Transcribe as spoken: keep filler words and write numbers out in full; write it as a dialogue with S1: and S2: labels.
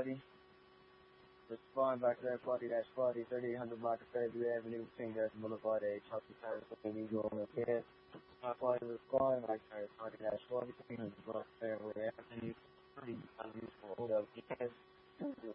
S1: forty. Respond back to that forty dash forty, thirty-eight hundred block of Fairview Avenue between Garrison Boulevard and Chelsea Tires between Eagle and Repent. My forty respond back to forty dash forty, thirty-eight hundred block of Fairview Avenue, thirty hundred for O W S.